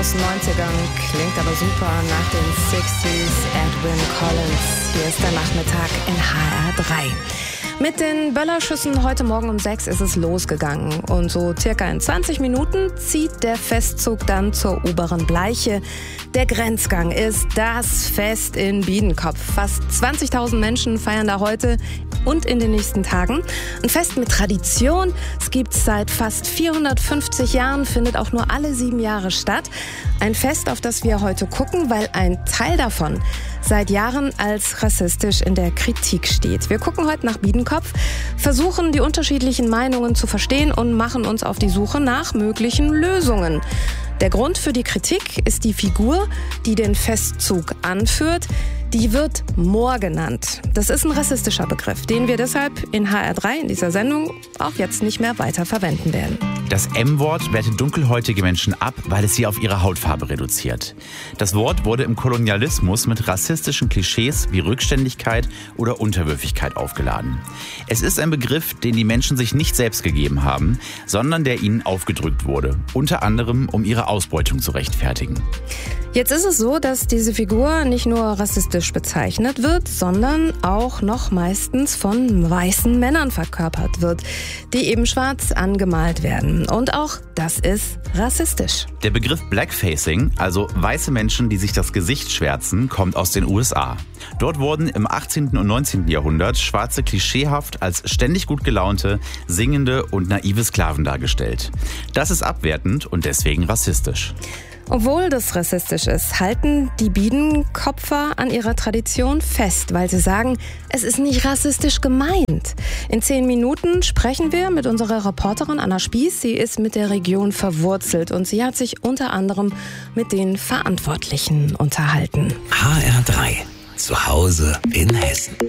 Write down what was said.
aus den 90ern, klingt aber super nach den 60s. Edwyn Collins, hier ist der Nachmittag in HR3. Mit den Böllerschüssen heute Morgen um 6 ist es losgegangen. Und so circa in 20 Minuten zieht der Festzug dann zur oberen Bleiche. Der Grenzgang ist das Fest in Biedenkopf. Fast 20.000 Menschen feiern da heute und in den nächsten Tagen. Ein Fest mit Tradition. Es gibt es seit fast 450 Jahren, findet auch nur alle 7 Jahre statt. Ein Fest, auf das wir heute gucken, weil ein Teil davon seit Jahren als rassistisch in der Kritik steht. Wir gucken heute nach Biedenkopf, versuchen die unterschiedlichen Meinungen zu verstehen und machen uns auf die Suche nach möglichen Lösungen. Der Grund für die Kritik ist die Figur, die den Festzug anführt. Die wird Moor genannt. Das ist ein rassistischer Begriff, den wir deshalb in HR3 in dieser Sendung auch jetzt nicht mehr weiter verwenden werden. Das M-Wort wertet dunkelhäutige Menschen ab, weil es sie auf ihre Hautfarbe reduziert. Das Wort wurde im Kolonialismus mit rassistischen Klischees wie Rückständigkeit oder Unterwürfigkeit aufgeladen. Es ist ein Begriff, den die Menschen sich nicht selbst gegeben haben, sondern der ihnen aufgedrückt wurde, unter anderem um ihre Ausbeutung zu rechtfertigen. Jetzt ist es so, dass diese Figur nicht nur rassistisch bezeichnet wird, sondern auch noch meistens von weißen Männern verkörpert wird, die eben schwarz angemalt werden. Und auch das ist rassistisch. Der Begriff Blackfacing, also weiße Menschen, die sich das Gesicht schwärzen, kommt aus den USA. Dort wurden im 18. und 19. Jahrhundert Schwarze klischeehaft als ständig gut gelaunte, singende und naive Sklaven dargestellt. Das ist abwertend und deswegen rassistisch. Obwohl das rassistisch ist, halten die Biedenkopfer an ihrer Tradition fest, weil sie sagen, es ist nicht rassistisch gemeint. In 10 Minuten sprechen wir mit unserer Reporterin Anna Spieß. Sie ist mit der Region verwurzelt und sie hat sich unter anderem mit den Verantwortlichen unterhalten. HR3, zu Hause in Hessen.